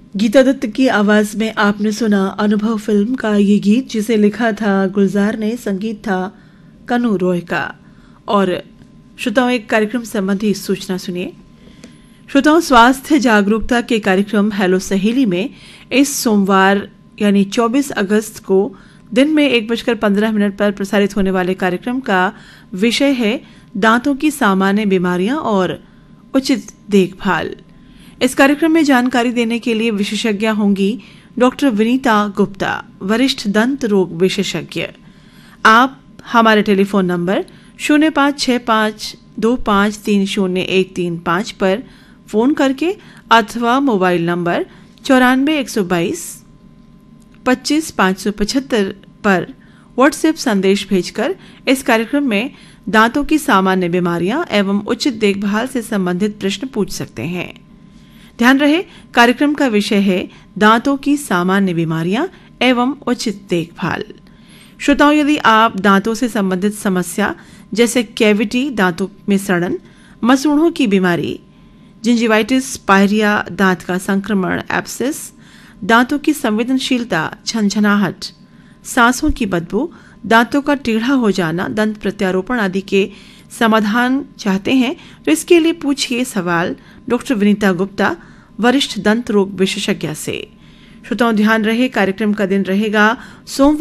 गीता दत्त की आवाज में आपने सुना अनुभव फिल्म का ये गीत, जिसे लिखा था गुलजार ने, संगीत था कनु रॉय का। और श्रोताओं, एक कार्यक्रम संबंधी सूचना सुनिए। श्रोताओं, स्वास्थ्य जागरूकता के कार्यक्रम हेलो सहेली में इस सोमवार यानी 24 अगस्त को दिन में 1:15 पर प्रसारित होने वाले कार्यक्रम का विषय है दांतों की सामान्य बीमारियां और उचित देखभाल। इस कार्यक्रम में जानकारी देने के लिए विशेषज्ञ होंगी डॉक्टर विनीता गुप्ता, वरिष्ठ दंत रोग विशेषज्ञ। आप हमारे टेलीफोन नंबर 0565253013 पर फोन करके अथवा मोबाइल नंबर 94 122 25 575 पर व्हाट्सएप संदेश भेजकर इस कार्यक्रम में दांतों की सामान्य बीमारियां एवं उचित देखभाल से संबंधित प्रश्न पूछ सकते हैं। ध्यान रहे, कार्यक्रम का विषय है दांतों की सामान्य बीमारियां एवं उचित देखभाल। श्रोताओं, यदि आप दांतों से संबंधित समस्या जैसे कैविटी, दांतों में सड़न, मसूड़ों की बीमारी, जिंजिवाइटिस, पायरिया, दांत का संक्रमण, एब्सेस, दांतों की संवेदनशीलता, झनझनाहट, सांसों की बदबू, दांतों का टेढ़ा हो जाना, दंत प्रत्यारोपण आदि के समाधान चाहते हैं तो इसके लिए पूछिए सवाल डॉक्टर विनीता गुप्ता, वरिष्ठ दंत रोग विशेषज्ञ से। श्रोताओं, ध्यान रहे, कार्यक्रम का दिन रहेगा सोमवार